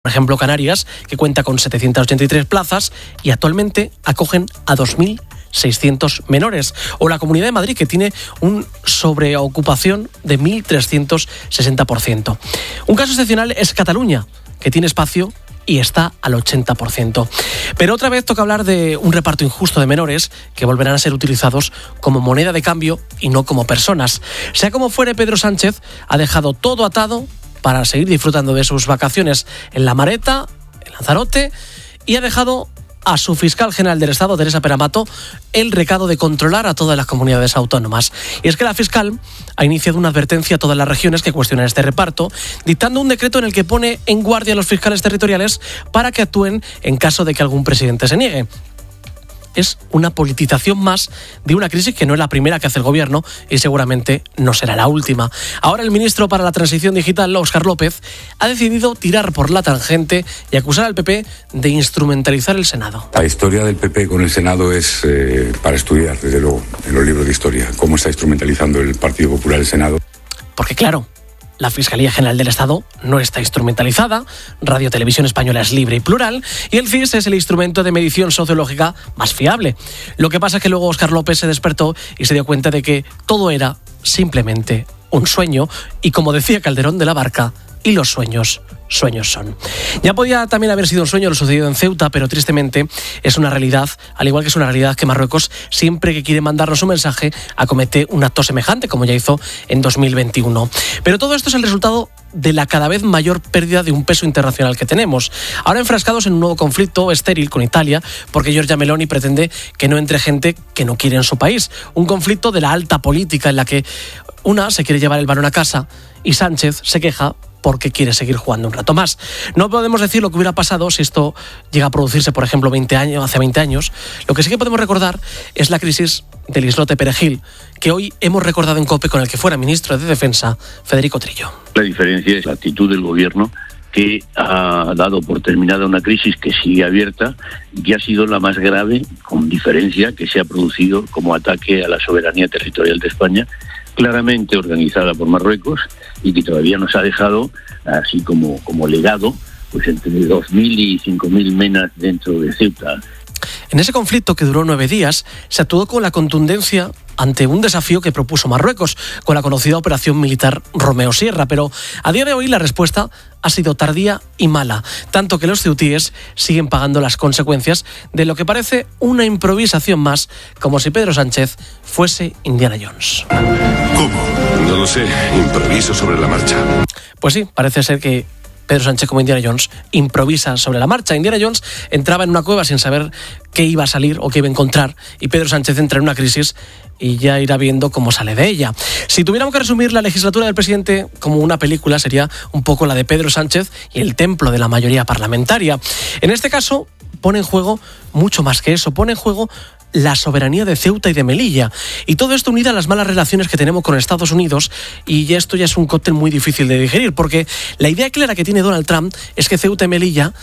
Por ejemplo, Canarias, que cuenta con 783 plazas y actualmente acogen a 2.600 menores. O la Comunidad de Madrid, que tiene una sobreocupación de 1.360%. Un caso excepcional es Cataluña, que tiene espacio y está al 80%. Pero otra vez toca hablar de un reparto injusto de menores que volverán a ser utilizados como moneda de cambio y no como personas. Sea como fuere, Pedro Sánchez ha dejado todo atado para seguir disfrutando de sus vacaciones en La Mareta, en Lanzarote, y ha dejado a su fiscal general del Estado, Teresa Peramato, el recado de controlar a todas las comunidades autónomas. Y es que la fiscal ha iniciado una advertencia a todas las regiones que cuestionan este reparto, dictando un decreto en el que pone en guardia a los fiscales territoriales para que actúen en caso de que algún presidente se niegue. Es una politización más de una crisis que no es la primera que hace el gobierno y seguramente no será la última. Ahora el ministro para la Transición Digital, Óscar López, ha decidido tirar por la tangente y acusar al PP de instrumentalizar el Senado. La historia del PP con el Senado es para estudiar, desde luego, en los libros de historia, cómo está instrumentalizando el Partido Popular el Senado. Porque claro, la Fiscalía General del Estado no está instrumentalizada, Radio Televisión Española es libre y plural y el CIS es el instrumento de medición sociológica más fiable. Lo que pasa es que luego Óscar López se despertó y se dio cuenta de que todo era simplemente un sueño y, como decía Calderón de la Barca, y los sueños, sueños son. Ya podía también haber sido un sueño lo sucedido en Ceuta, pero tristemente es una realidad, al igual que es una realidad que Marruecos, siempre que quiere mandarnos un mensaje, acomete un acto semejante, como ya hizo en 2021. Pero todo esto es el resultado de la cada vez mayor pérdida de un peso internacional que tenemos. Ahora enfrascados en un nuevo conflicto estéril con Italia, porque Giorgia Meloni pretende que no entre gente que no quiere en su país. Un conflicto de la alta política en la que una se quiere llevar el balón a casa y Sánchez se queja porque quiere seguir jugando un rato más. No podemos decir lo que hubiera pasado si esto llega a producirse, por ejemplo, hace 20 años. Lo que sí que podemos recordar es la crisis del islote Perejil, que hoy hemos recordado en COPE con el que fuera ministro de Defensa, Federico Trillo. La diferencia es la actitud del gobierno, que ha dado por terminada una crisis que sigue abierta y que ha sido la más grave, con diferencia, que se ha producido como ataque a la soberanía territorial de España, claramente organizada por Marruecos y que todavía nos ha dejado, así como legado, pues entre 2.000 y 5.000 menas dentro de Ceuta. En ese conflicto, que duró 9 días, se actuó con la contundencia ante un desafío que propuso Marruecos, con la conocida operación militar Romeo Sierra, pero a día de hoy la respuesta ha sido tardía y mala, tanto que los ceutíes siguen pagando las consecuencias de lo que parece una improvisación más, como si Pedro Sánchez fuese Indiana Jones. ¿Cómo? No lo sé, improviso sobre la marcha. Pues sí, parece ser que Pedro Sánchez, como Indiana Jones, improvisa sobre la marcha. Indiana Jones entraba en una cueva sin saber qué iba a salir o qué iba a encontrar, y Pedro Sánchez entra en una crisis y ya irá viendo cómo sale de ella. Si tuviéramos que resumir la legislatura del presidente como una película, sería un poco la de Pedro Sánchez y el templo de la mayoría parlamentaria. En este caso, pone en juego mucho más que eso, pone en juego la soberanía de Ceuta y de Melilla. Y todo esto unido a las malas relaciones que tenemos con Estados Unidos, y esto ya es un cóctel muy difícil de digerir, porque la idea clara que tiene Donald Trump es que Ceuta y Melilla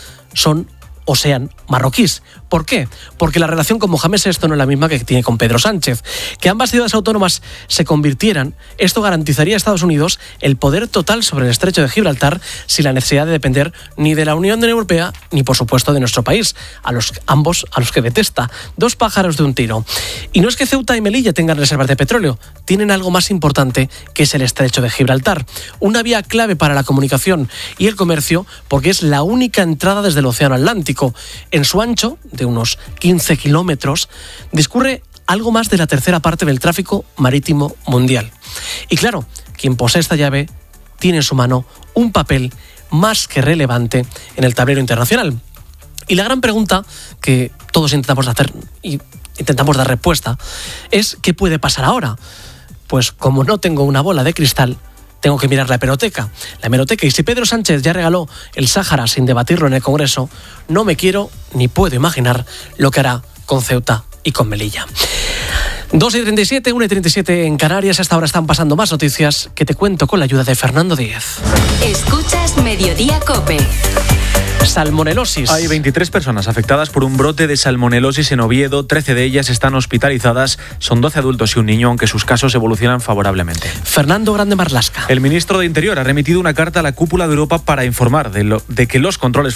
sean marroquíes. ¿Por qué? Porque la relación con Mohamed VI no es la misma que tiene con Pedro Sánchez. Que ambas ciudades autónomas se convirtieran, esto garantizaría a Estados Unidos el poder total sobre el estrecho de Gibraltar, sin la necesidad de depender ni de la Unión Europea ni, por supuesto, de nuestro país, ambos a los que detesta. 2 pájaros de un tiro. Y no es que Ceuta y Melilla tengan reservas de petróleo, tienen algo más importante, que es el estrecho de Gibraltar, una vía clave para la comunicación y el comercio, porque es la única entrada desde el Océano Atlántico. En su ancho, de unos 15 kilómetros, discurre algo más de la tercera parte del tráfico marítimo mundial. Y claro, quien posee esta llave tiene en su mano un papel más que relevante en el tablero internacional. Y la gran pregunta que todos intentamos hacer y intentamos dar respuesta es: ¿qué puede pasar ahora? Pues como no tengo una bola de cristal, tengo que mirar la hemeroteca. Y si Pedro Sánchez ya regaló el Sáhara sin debatirlo en el Congreso, no me quiero ni puedo imaginar lo que hará con Ceuta y con Melilla. 2:37, 1:37 en Canarias. Hasta ahora están pasando más noticias que te cuento con la ayuda de Fernando Díez. Escuchas Mediodía COPE. Salmonelosis. Hay 23 personas afectadas por un brote de salmonelosis en Oviedo. 13 de ellas están hospitalizadas. Son 12 adultos y un niño, aunque sus casos evolucionan favorablemente. Fernando Grande Marlasca. El ministro de Interior ha remitido una carta a la cúpula de Europa para informar de que los controles